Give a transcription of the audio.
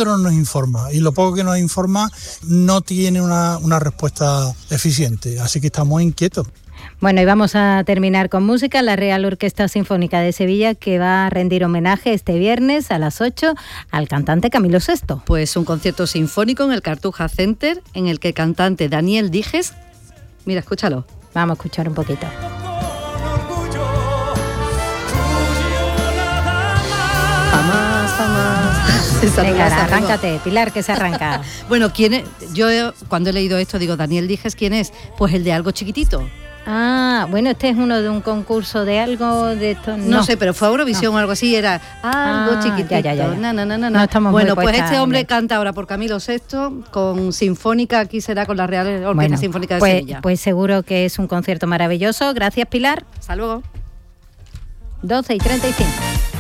mundo no nos informa, y lo poco que nos informa no tiene una respuesta eficiente, así que estamos inquietos. Bueno, y vamos a terminar con música. La Real Orquesta Sinfónica de Sevilla, que va a rendir homenaje este viernes a las 8 al cantante Camilo VI. Pues un concierto sinfónico en el Cartuja Center, en el que el cantante Daniel Dijes... Mira, escúchalo. Vamos a escuchar un poquito. Venga, arráncate, Pilar, que se arranca. Bueno, ¿quién es? Yo cuando he leído esto digo, Daniel Dijes, ¿quién es? Pues el de Algo Chiquitito. Ah, bueno, este es uno de un concurso de algo de esto. No sé, pero fue Eurovisión o algo así, era algo chiquitito. Ya. No estamos bueno, muy pues este hombre bien. canta ahora por Camilo VI con Sinfónica, aquí será con la Real Orquesta Sinfónica de Sevilla. Pues seguro que es un concierto maravilloso. Gracias, Pilar. Hasta luego. 12:35.